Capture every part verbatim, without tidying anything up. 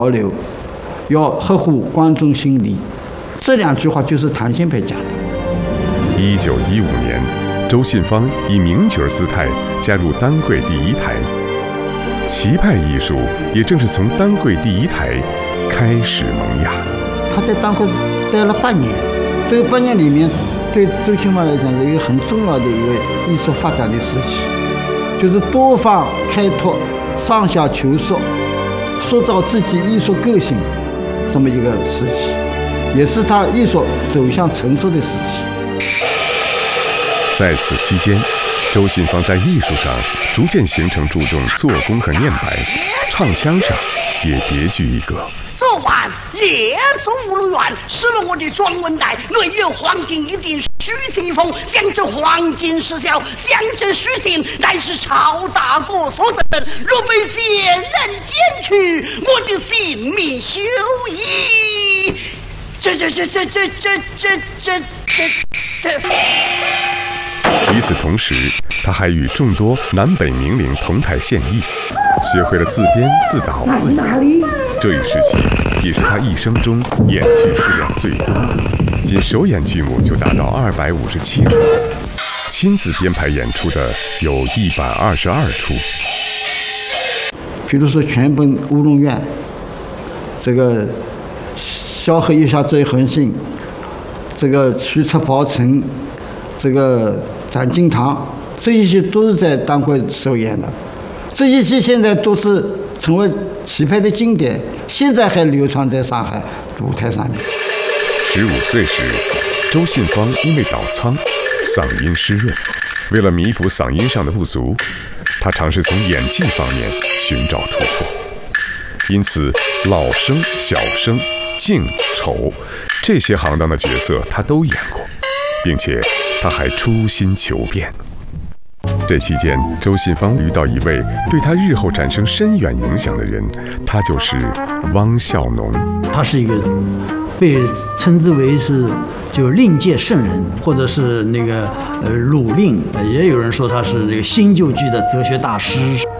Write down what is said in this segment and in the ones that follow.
保留，要合乎观众心理。这两句话就是谭鑫培讲的。 一九一五年，周信芳以名角姿态加入丹桂第一台，棋派艺术也正是从丹桂第一台开始萌芽。 他在丹桂待了半年，这个半年里面，对周信芳来讲是一个很重要的一个艺术发展的时期，就是多方开拓、上下求索、塑造自己艺术个性这么一个时期，也是他艺术走向成熟的时期。 在此期间，周信芳在艺术上逐渐形成注重做工和念白，唱腔上也别具一格。 昨晚列出五路院，使了我的庄文带，内有黄金一锭，许信封，象征黄金失效，象征许信乃是曹大国所赠，若被奸人捡去，我的性命休矣。这这这这这这这这这这。 与此同时，他还与众多南北名伶同台献艺，学会了自编自导自演。这一时期也是他一生中演剧数量最多的，仅首演剧目就达到二百五十七出，亲自编排演出的有一百二十二出。 比如说全本乌龙院，这个萧何一下追横信，这个徐策刨城，这个展金堂，这一些都是在丹桂首演的，这一些现在都是成为棋派的经典，现在还流传在上海舞台上面。 十五岁时，周信芳因为倒仓，嗓音湿润，为了弥补嗓音上的不足，他尝试从演技方面寻找突破。因此，老生、小生、净、丑这些行当的角色他都演过，并且他还出心求变。这期间，周信芳遇到一位对他日后产生深远影响的人，他就是汪孝农。 他是一个被称之为是就令界圣人，或者是那个呃鲁令，也有人说他是那个新旧剧的哲学大师。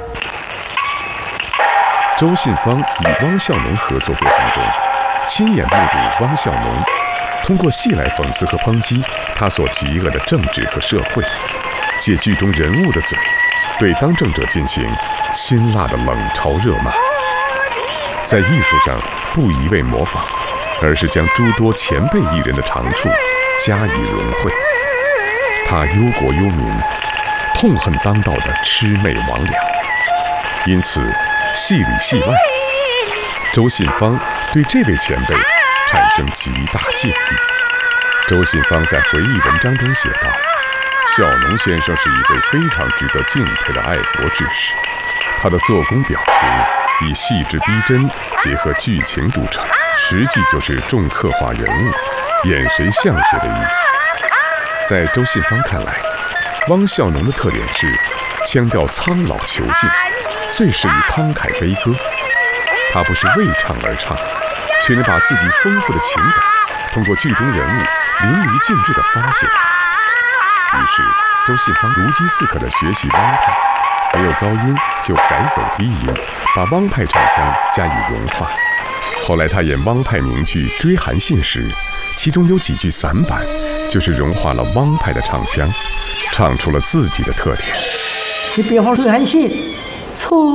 周信芳与汪孝农合作过程中，亲眼目睹汪孝农通过戏来讽刺和抨击他所极恶的政治和社会，借剧中人物的嘴对当政者进行辛辣的冷嘲热骂。在艺术上不一味模仿，而是将诸多前辈艺人的长处加以融汇。他忧国忧民，痛恨当道的魑魅魍魉，因此戏里戏外，周信芳对这位前辈产生极大敬意。周信芳在回忆文章中写道：孝农先生是一位非常值得敬佩的爱国志士，他的做工表情以细致逼真结合剧情著称，实际就是重刻画人物，演谁像谁的意思。在周信芳看来，汪孝农的特点是腔调苍老遒劲，最适于慷慨悲歌。他不是为唱而唱，却能把自己丰富的情感通过剧中人物淋漓尽致地发泄出来。于是周信芳如饥似渴地学习汪派，没有高音就改走低音，把汪派唱腔加以融化。后来他演汪派名剧《追韩信》时，其中有几句散板就是融化了汪派的唱腔，唱出了自己的特点。 你比方说韩信，错。